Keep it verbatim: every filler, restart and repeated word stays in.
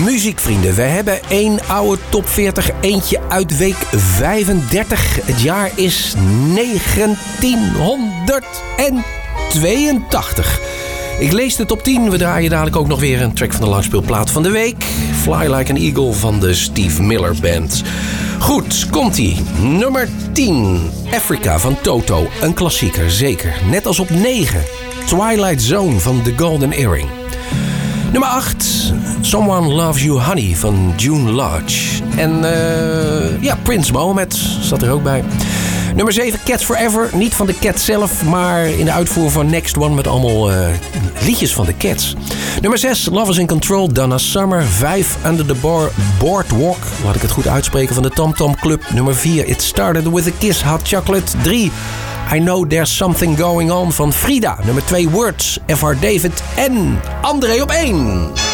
Muziekvrienden, we hebben één oude top veertig, eentje uit week vijfendertig. Het jaar is negentienhonderdtweeëntachtig. Ik lees de top tien. We draaien dadelijk ook nog weer een track van de langspeelplaat van de week. Fly Like an Eagle van de Steve Miller Band. Goed, komt-ie. Nummer tien. Africa van Toto. Een klassieker, zeker. Net als op negen. Twilight Zone van The Golden Earring. Nummer acht. Someone Loves You Honey van June Lodge. En uh, ja, Prince Mohammed zat er ook bij. Nummer zeven, Cats Forever. Niet van de Cats zelf, maar in de uitvoer van Next One met allemaal uh, liedjes van de Cats. Nummer zes, Love is in Control, Donna Summer. vijf, Under the Bar, Boardwalk. Laat ik het goed uitspreken, van de Tom Tom Club. Nummer vier, It Started With a Kiss, Hot Chocolate. drie, I Know There's Something Going On van Frida. Nummer twee, Words, F R David. En André op één.